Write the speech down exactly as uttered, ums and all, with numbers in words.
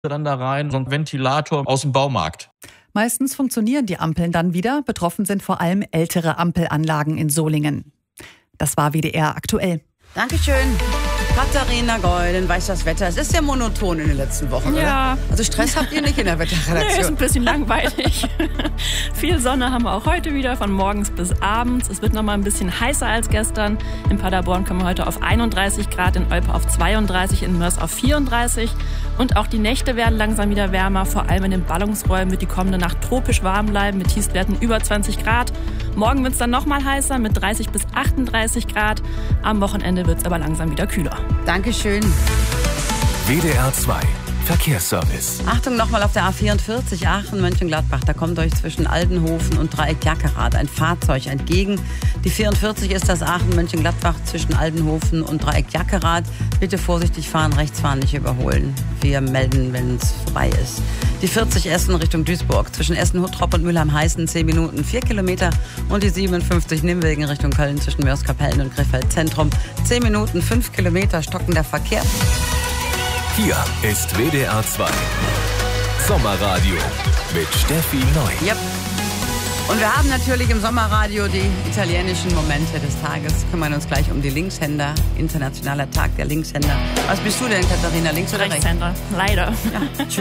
dann da rein, so ein Ventilator aus dem Baumarkt. Meistens funktionieren die Ampeln dann wieder. Betroffen sind vor allem ältere Ampelanlagen in Solingen. Das war W D R aktuell. Dankeschön. Katharina Geulen weiß das Wetter. Es ist ja monoton in den letzten Wochen, Ja. oder? Also Stress habt ihr nicht in der Nee, ist Wetterredaktion. ein bisschen langweilig. Viel Sonne haben wir auch heute wieder, von morgens bis abends. Es wird noch mal ein bisschen heißer als gestern. In Paderborn kommen wir heute auf einunddreißig Grad, in Olpe auf zweiunddreißig, in Mörs auf vierunddreißig. Und auch die Nächte werden langsam wieder wärmer. Vor allem in den Ballungsräumen wird die kommende Nacht tropisch warm bleiben mit Tiefstwerten über zwanzig Grad. Morgen wird es dann noch mal heißer mit dreißig bis achtunddreißig Grad. Am Wochenende wird es aber langsam wieder kühler. Dankeschön. W D R zwei Verkehrsservice. Achtung nochmal auf der A vierundvierzig Aachen-Mönchengladbach. Da kommt euch zwischen Aldenhofen und Dreieck-Jackerath ein Fahrzeug entgegen. Die vierundvierzig ist das Aachen-Mönchengladbach zwischen Aldenhofen und Dreieck-Jackerath. Bitte vorsichtig fahren, rechts fahren, nicht überholen. Wir melden, wenn es vorbei ist. Die vierzig Essen Richtung Duisburg. Zwischen Essen-Huttrop und Mülheim-Heißen zehn Minuten, vier Kilometer. Und die siebenundfünfzig Nimwegen Richtung Köln zwischen Mörs-Kapellen und Krefeld Zentrum. zehn Minuten, fünf Kilometer, stockender Verkehr. Hier ist W D R zwei Sommerradio mit Steffi Neu. Yep. Und wir haben natürlich im Sommerradio die italienischen Momente des Tages. Kümmern uns gleich um die Linkshänder. Internationaler Tag der Linkshänder. Was bist du denn, Katharina? Links oder rechts? Rechtshänder, leider. Ja, tschüss.